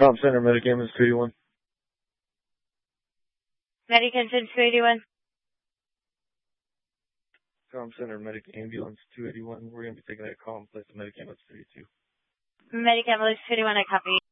Com Center, Medic Ambulance 281. Medic Engine 281. Com Center, Medic Ambulance 281. We're going to be taking that call and place the Medic Ambulance 282. Medic Ambulance 281, I copy.